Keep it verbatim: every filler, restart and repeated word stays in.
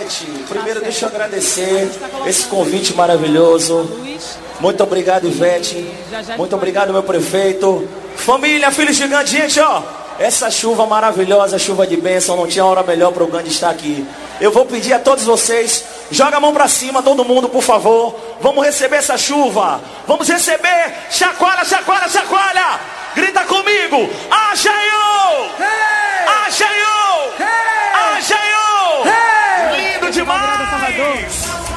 Ivete, primeiro deixa eu agradecer esse convite maravilhoso. Muito obrigado, Ivete. Muito obrigado, meu prefeito. Família, filho gigante, gente, ó. Essa chuva maravilhosa, chuva de bênção, não tinha hora melhor para o Gandhi estar aqui. Eu vou pedir a todos vocês, joga a mão para cima, todo mundo, por favor. Vamos receber essa chuva. Vamos receber. Chacoalha, chacoalha, chacoalha. Grita comigo.